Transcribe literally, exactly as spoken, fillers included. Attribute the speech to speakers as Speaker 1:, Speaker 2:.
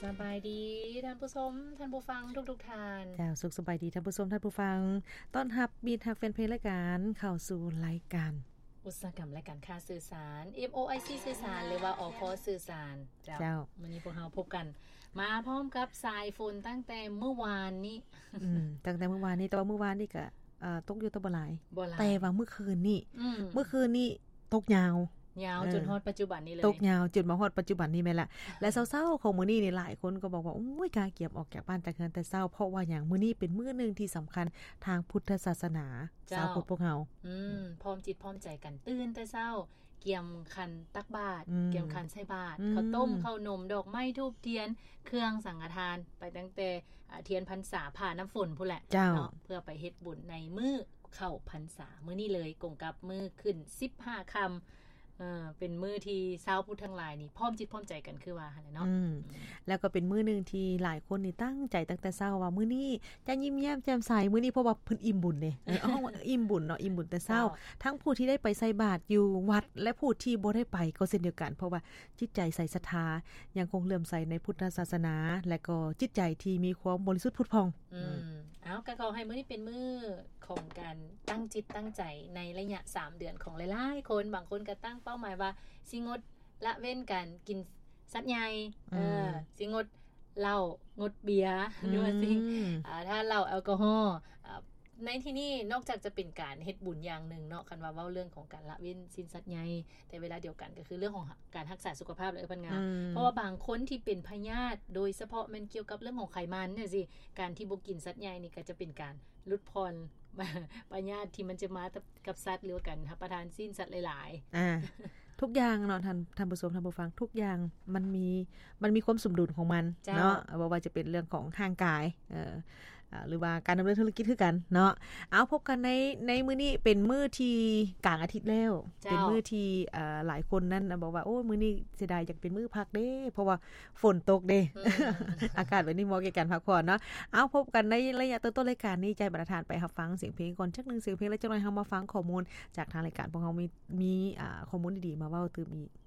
Speaker 1: สบายดีท่านผู้ชมท่านผู้ฟังทุกๆท่าน
Speaker 2: เจ้าสุขสบายดีท่านผู้ชมท่านผู้ฟังต้อนรับมีทักแฟนเพลงรายการเข้าสู่รายการ
Speaker 1: อุตสาหกรรมและการค้าสื่อสาร เอฟ โอ ไอ ซี สื่อสารหรือว่าอคสื่อสาร
Speaker 2: เจ้า
Speaker 1: วันนี้พวกเราพบกันมาพร้อมกับสายฝนตั้งแต่เมื่อวานนี้
Speaker 2: อืมตั้งแต่เมื่อวานนี้แต่ว่าเมื่อวานนี่ก็เอ่อตกอยู่ตะบ่หลาย
Speaker 1: บ่หลาย
Speaker 2: แต่ว่าเมื่อคืนนี่เมื่อคืนนี่ตกยาวย
Speaker 1: าวจนฮอดปัจจุบันนี้เลย
Speaker 2: ตกยาวจนมาฮอดปัจจุบันนี้แม่นละและเช้าๆของมื้อนี้นี่หลายคนก็บอกว่าโอ้ยกาเกียบออกจากบ้านแต่เกินแต่เช้าเพราะว่าหยังมื้อนี้เป็นมื้อนึงที่สำคัญทางพุทธศาสนาชาวพุทธพวกเฮา
Speaker 1: อืมพร้อมจิตพร้อมใจกันตื่นแต่เช้าเกี่ยมคันตักบาตรเกี่ยมคันใส่บาตรข้าวต้มข้าวนมดอกไม้ธูปเทียนเครื่องสังฆทานไปตั้งแต่เทียนพรรษาผ่าน้ำฝนพุ่นแหละเนาะเพื่อไปเฮ็ดบุญในมื้อเข้าพรรษามื้อนี้เลยกงกับมื้อขึ้นสิบห้าค่ำเออเป็นมื้อที่ชาวพุทธทั้งหลายนี่พร้อมจิตพร้อมใจกันคือว่าหั่นเนาะ
Speaker 2: อืมแล้วก็เป็นมื้อนึงที่หลายคนนี่ตั้งใจตั้งแต่เช้าว่ามื้อนี้จะยิ้มแย้มแจ่มใสมื้อนี้เพราะว่าเพิ่นอิ่มบุญเด้เอออ้ออิ่มบุญเนาะอิ่มบุญแต่เช้าทั้งผู้ที่ได้ไปใส่บาตรอยู่วัดและผู้ที่บ่ได้ไปก็เช่นเดียวกันเพราะว่าจิตใจใส่ศรัทธายังคงเลื่อมใสในพุทธศาสนาและก็จิตใจที่มีความบริสุทธิ์ผุดผ่อง
Speaker 1: อืมอ้าวก็ขอให้มื้อนี้เป็นมื้อของการตั้งจิตตั้งใจในระยะสามเดือนของหลายๆคนบางคนก็ตั้งเป้าหมายว่าสิงดละเว้นการกินสัตว์ใหญ่เออสิงดเหล้างดเบียร์หรือว่าสิอ่าถ้าเหล้าแอลกอฮอล์อ่าในที่นี้นอกจากจะเป็นการเฮ็ดบุญอย่างนึงเนาะคันว่าเว้าเรื่องของการละเว้นสินสัตว์ใหญ่แต่เวลาเดียวกันก็คือเรื่องของการรักษาสุขภาพและปัญญาเพราะว่าบางคนที่เป็นพยาธิโดยเฉพาะมันเกี่ยวกับเรื่องของไขมันเนี่ยสิการที่บ่กินสัตว์ใหญ่นี่ก็จะเป็นการลดพรปัญญาที่มันจะมากับสัตว์หรือกันรับประทานสิ้นสัตว์หลาย
Speaker 2: ๆอ่าทุกอย่างเนาะท่านท่านผู้ชมท่านผู้ฟังทุกอย่างมันมีมันมีความสมดุลของมันเนาะบ่ว่าจะเป็นเรื่องของทางกายเอ่อหรือว่าการดำเนินธุรกิจคือกันเนาะเอาพบกันในในมื้อนี้เป็นมื้อที่กลางอาทิตย์แล้วเป็นมื้อที่เอ่อหลายคนนั้นบอกว่าโอ้มื้อนี้เสียดายอยากเป็นมื้อพักเด้เพราะว่าฝนตกเด้ อากาศแบบนี้เหมาะแก่การพักผ่อนเนาะเอาพบกันในระยะต้นๆรายการนี้ใจบรรทานไปรับฟังเสียงเพลงก่อนจักนึงเสียงเพลงแล้วจักหน่อยเฮามาฟังข้อมูลจากทางรายการพวกเฮามีมีอ่าข้อมูลดีๆมาเว้าตื่มอีก